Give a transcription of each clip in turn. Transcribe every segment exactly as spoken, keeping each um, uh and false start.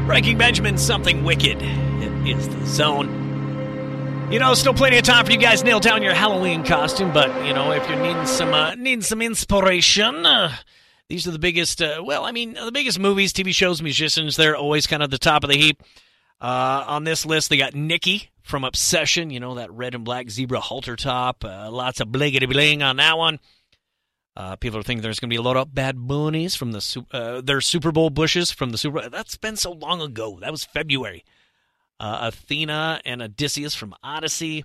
Breaking Benjamin, Something Wicked. It is the Zone. You know, still plenty of time for you guys to nail down your Halloween costume, but, you know, if you're needing some, uh, needing some inspiration, uh, these are the biggest, uh, well, I mean, the biggest movies, T V shows, musicians, they're always kind of the top of the heap. Uh, on this list, they got Nikki from Obsession, you know, that red and black zebra halter top, uh, lots of bliggity-bling on that one. Uh, people are thinking there's going to be a lot of Bad Bunnies from the uh, their Super Bowl bushes from the Super Bowl. That's been so long ago. That was February. Uh, Athena and Odysseus from Odyssey.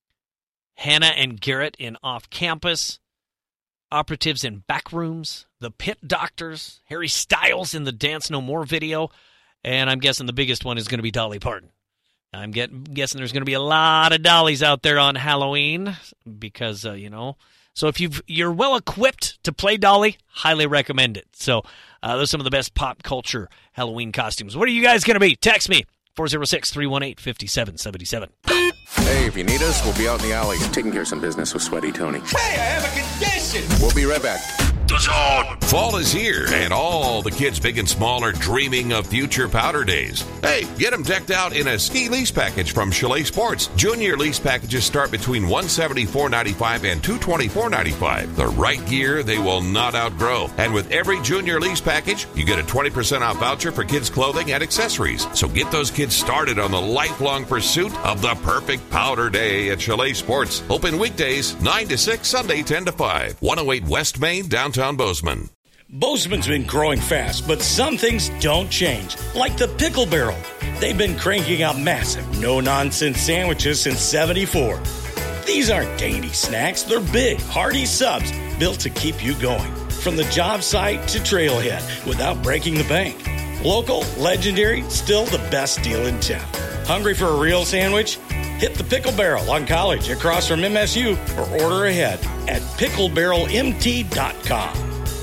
Hannah and Garrett in Off Campus. Operatives in Backrooms. The Pit Doctors. Harry Styles in the Dance No More video. And I'm guessing the biggest one is going to be Dolly Parton. I'm get, guessing there's going to be a lot of dollies out there on Halloween because, uh, you know... So if you've, you're well-equipped to play Dolly, highly recommend it. So uh, those are some of the best pop culture Halloween costumes. What are you guys going to be? Text me, four oh six, three one eight, five seven seven seven. Hey, if you need us, we'll be out in the alley taking care of some business with Sweaty Tony. Hey, I have a condition! We'll be right back. The Zone! Fall is here, and all the kids big and small are dreaming of future powder days. Hey, get them decked out in a ski lease package from Chalet Sports. Junior lease packages start between one hundred seventy-four dollars and ninety-five dollars and two hundred twenty-four dollars and ninety-five dollars. The right gear they will not outgrow. And with every junior lease package, you get a twenty percent off voucher for kids' clothing and accessories. So get those kids started on the lifelong pursuit of the perfect powder day at Chalet Sports. Open weekdays, nine to six, Sunday, ten to five. one oh eight West Main, downtown Bozeman. Bozeman's been growing fast, but some things don't change, like the Pickle Barrel. They've been cranking out massive, no-nonsense sandwiches since seventy-four. These aren't dainty snacks. They're big, hearty subs built to keep you going, from the job site to trailhead, without breaking the bank. Local, legendary, still the best deal in town. Hungry for a real sandwich? Hit the Pickle Barrel on College across from M S U or order ahead at pickle barrel m t dot com.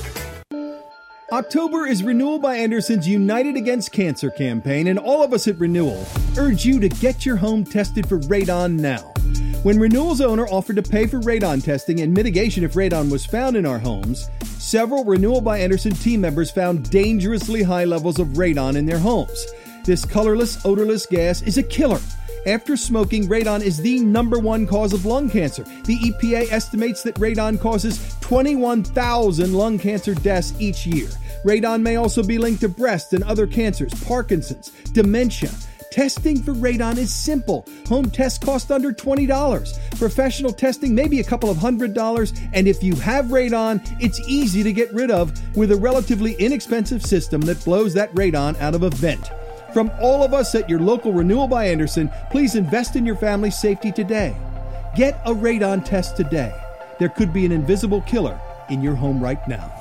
October is Renewal by Anderson's United Against Cancer campaign, and all of us at Renewal urge you to get your home tested for radon now. When Renewal's owner offered to pay for radon testing and mitigation if radon was found in our homes, several Renewal by Anderson team members found dangerously high levels of radon in their homes. This colorless, odorless gas is a killer. After smoking, radon is the number one cause of lung cancer. The E P A estimates that radon causes twenty-one thousand lung cancer deaths each year. Radon may also be linked to breast and other cancers, Parkinson's, dementia. Testing for radon is simple. Home tests cost under twenty dollars. Professional testing may be a couple of hundred dollars. And if you have radon, it's easy to get rid of with a relatively inexpensive system that blows that radon out of a vent. From all of us at your local Renewal by Anderson, please invest in your family's safety today. Get a radon test today. There could be an invisible killer in your home right now.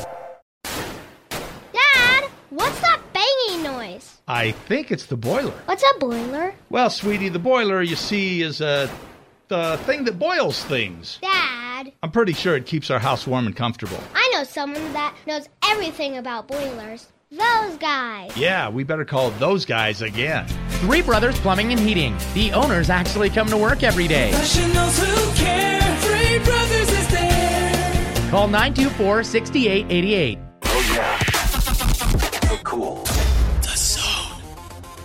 Dad, what's that banging noise? I think it's the boiler. What's a boiler? Well, sweetie, the boiler, you see, is a the thing that boils things. Dad. I'm pretty sure it keeps our house warm and comfortable. I know someone that knows everything about boilers. Those guys. Yeah, we better call those guys again. Three Brothers Plumbing and Heating. The owners actually come to work every day. Professionals who care. Three Brothers is there. Call nine two four, six eight eight eight.